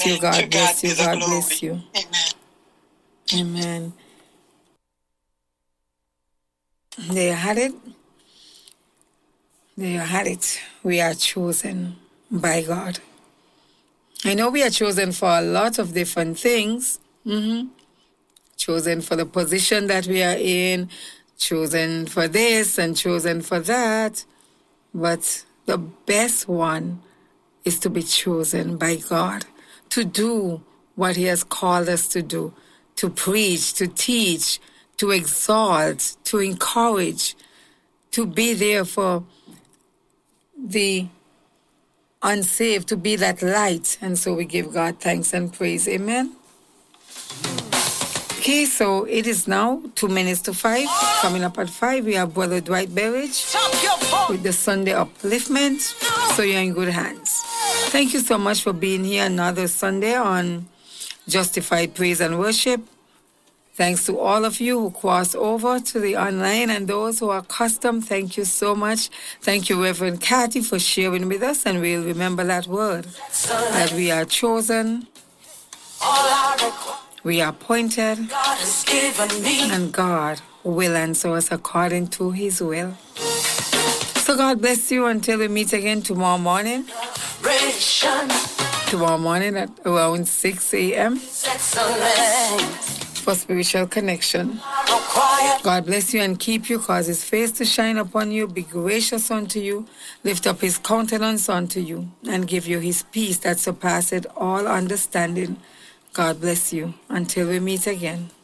you. God bless you. God bless you. Amen. There you had it. There you had it. We are chosen by God. I know we are chosen for a lot of different things. Chosen for the position that we are in, chosen for this and chosen for that. But the best one is to be chosen by God to do what He has called us to do, to preach, to teach, to exalt, to encourage, to be there for the unsaved, to be that light. And so we give God thanks and praise. Amen. Okay, so it is now 2 minutes to 5. Coming up at 5, we have Brother Dwight Berridge with the Sunday upliftment. So you're in good hands. Thank you so much for being here another Sunday on Justified Praise and Worship. Thanks to all of you who cross over to the online and those who are custom. Thank you so much. Thank you, Reverend Cathy, for sharing with us. And we'll remember that word, that we are chosen, we are appointed, and God will answer us according to His will. So God bless you until we meet again tomorrow morning. Tomorrow morning at around 6 a.m. for Spiritual Connection. God bless you and keep you, cause His face to shine upon you, be gracious unto you, lift up His countenance unto you, and give you His peace that surpasseth all understanding. God bless you until we meet again.